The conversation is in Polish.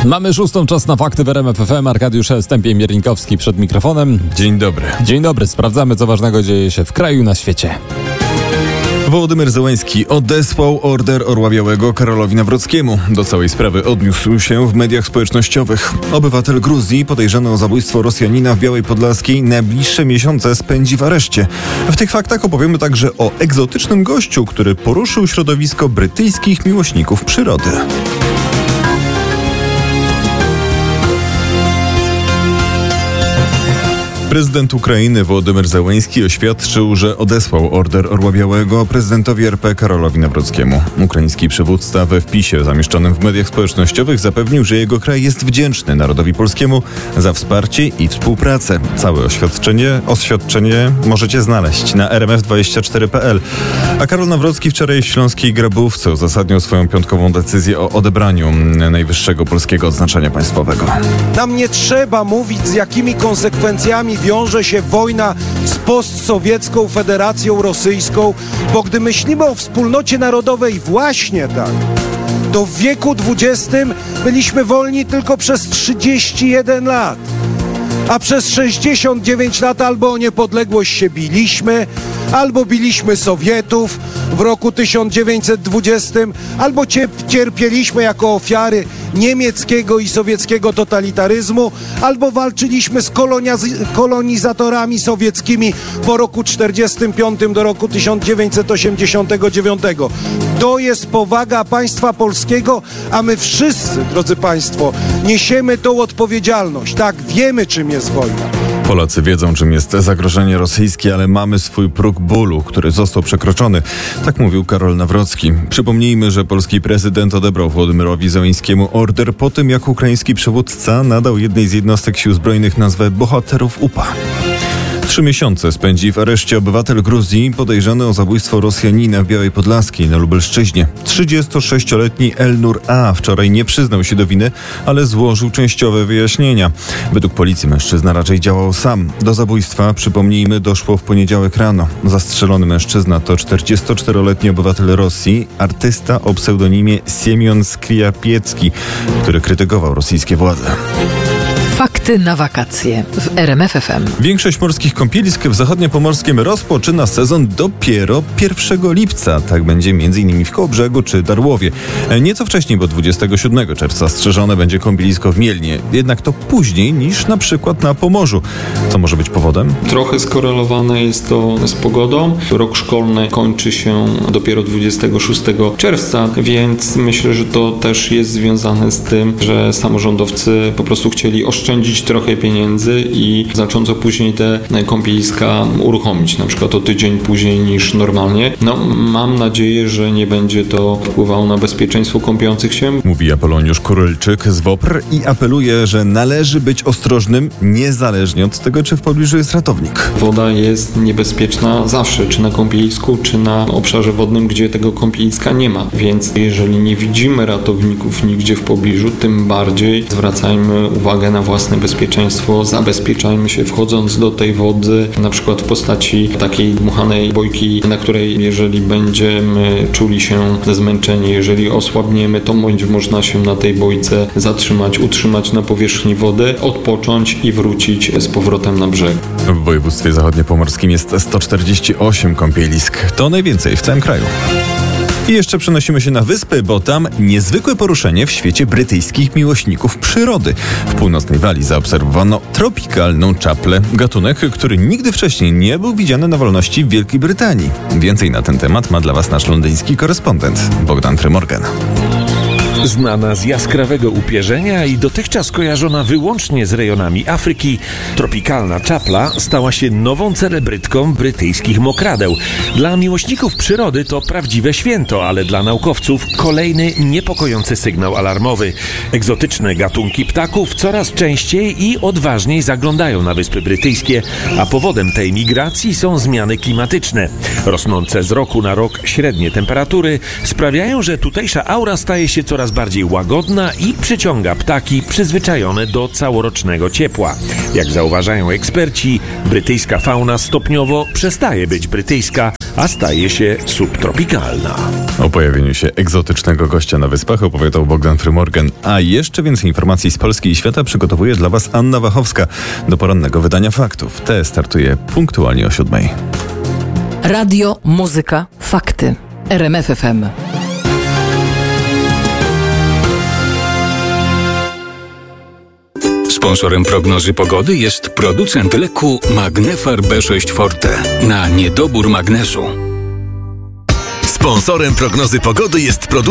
Mamy 6, czas na fakty w RMF FM. Arkadiusz Stępień-Miernikowski przed mikrofonem. Dzień dobry. Dzień dobry. Sprawdzamy, co ważnego dzieje się w kraju i na świecie. Wołodymyr Zełenski odesłał order Orła Białego Karolowi Nawrockiemu. Do całej sprawy odniósł się w mediach społecznościowych. Obywatel Gruzji podejrzany o zabójstwo Rosjanina w Białej Podlaskiej najbliższe miesiące spędzi w areszcie. W tych faktach opowiemy także o egzotycznym gościu, który poruszył środowisko brytyjskich miłośników przyrody. Prezydent Ukrainy Wołodymyr Zełenski oświadczył, że odesłał order Orła Białego prezydentowi RP Karolowi Nawrockiemu. Ukraiński przywódca we wpisie zamieszczonym w mediach społecznościowych zapewnił, że jego kraj jest wdzięczny narodowi polskiemu za wsparcie i współpracę. Całe oświadczenie możecie znaleźć na rmf24.pl. A Karol Nawrocki wczoraj w śląskiej Grabówce uzasadniał swoją piątkową decyzję o odebraniu najwyższego polskiego odznaczenia państwowego. Nam nie trzeba mówić, z jakimi konsekwencjami wiąże się wojna z postsowiecką Federacją Rosyjską, bo gdy myślimy o wspólnocie narodowej właśnie tak, to w wieku XX byliśmy wolni tylko przez 31 lat. A przez 69 lat albo o niepodległość się biliśmy, albo biliśmy Sowietów w roku 1920, albo cierpieliśmy jako ofiary niemieckiego i sowieckiego totalitaryzmu, albo walczyliśmy z kolonizatorami sowieckimi po roku 1945 do roku 1989. To jest powaga państwa polskiego, a my wszyscy, drodzy państwo, niesiemy tą odpowiedzialność. Tak, wiemy, czym jest wojna. Polacy wiedzą, czym jest zagrożenie rosyjskie, ale mamy swój próg bólu, który został przekroczony. Tak mówił Karol Nawrocki. Przypomnijmy, że polski prezydent odebrał Wołodymyrowi Zełenskiemu order po tym, jak ukraiński przywódca nadał jednej z jednostek sił zbrojnych nazwę Bohaterów UPA. 3 miesiące spędzi w areszcie obywatel Gruzji podejrzany o zabójstwo Rosjanina w Białej Podlaskiej na Lubelszczyźnie. 36-letni Elnur A. wczoraj nie przyznał się do winy, ale złożył częściowe wyjaśnienia. Według policji mężczyzna raczej działał sam. Do zabójstwa, przypomnijmy, doszło w poniedziałek rano. Zastrzelony mężczyzna to 44-letni obywatel Rosji, artysta o pseudonimie Siemion Skriapiecki, który krytykował rosyjskie władze. Fakty na wakacje w RMF FM. Większość morskich kąpielisk w zachodniopomorskim rozpoczyna sezon dopiero 1 lipca. Tak będzie m.in. w Kołobrzegu czy Darłowie. Nieco wcześniej, bo 27 czerwca strzeżone będzie kąpielisko w Mielnie. Jednak to później niż na przykład na Pomorzu. Co może być powodem? Trochę skorelowane jest to z pogodą. Rok szkolny kończy się dopiero 26 czerwca, więc myślę, że to też jest związane z tym, że samorządowcy po prostu chcieli oszczędzić trochę pieniędzy i znacząco później te kąpieliska uruchomić, na przykład o tydzień później niż normalnie. Mam nadzieję, że nie będzie to wpływało na bezpieczeństwo kąpiących się. Mówi Apoloniusz Kurylczyk z WOPR i apeluje, że należy być ostrożnym niezależnie od tego, czy w pobliżu jest ratownik. Woda jest niebezpieczna zawsze, czy na kąpielisku, czy na obszarze wodnym, gdzie tego kąpieliska nie ma. Więc jeżeli nie widzimy ratowników nigdzie w pobliżu, tym bardziej zwracajmy uwagę na własne bezpieczeństwo, zabezpieczajmy się wchodząc do tej wody, na przykład w postaci takiej dmuchanej bojki, na której jeżeli będziemy czuli się zmęczeni, jeżeli osłabniemy, to będzie można się na tej bojce zatrzymać, utrzymać na powierzchni wody, odpocząć i wrócić z powrotem na brzeg. W województwie zachodniopomorskim jest 148 kąpielisk. To najwięcej w całym kraju. I jeszcze przenosimy się na wyspy, bo tam niezwykłe poruszenie w świecie brytyjskich miłośników przyrody. W północnej Walii zaobserwowano tropikalną czaplę, gatunek, który nigdy wcześniej nie był widziany na wolności w Wielkiej Brytanii. Więcej na ten temat ma dla Was nasz londyński korespondent Bogdan Frymorgan. Znana z jaskrawego upierzenia i dotychczas kojarzona wyłącznie z rejonami Afryki, tropikalna czapla stała się nową celebrytką brytyjskich mokradeł. Dla miłośników przyrody to prawdziwe święto, ale dla naukowców kolejny niepokojący sygnał alarmowy. Egzotyczne gatunki ptaków coraz częściej i odważniej zaglądają na Wyspy Brytyjskie, a powodem tej migracji są zmiany klimatyczne. Rosnące z roku na rok średnie temperatury sprawiają, że tutejsza aura staje się coraz bardziej łagodna i przyciąga ptaki przyzwyczajone do całorocznego ciepła. Jak zauważają eksperci, brytyjska fauna stopniowo przestaje być brytyjska, a staje się subtropikalna. pojawieniu się egzotycznego gościa na Wyspach opowiadał Bogdan Frymorgan. A jeszcze więcej informacji z Polski i świata przygotowuje dla Was Anna Wachowska do porannego wydania faktów. Te startuje punktualnie o 7:00. Radio, muzyka, fakty. RMF FM. Sponsorem prognozy pogody jest producent leku Magnefar B6 Forte na niedobór magnezu. Sponsorem prognozy pogody jest producent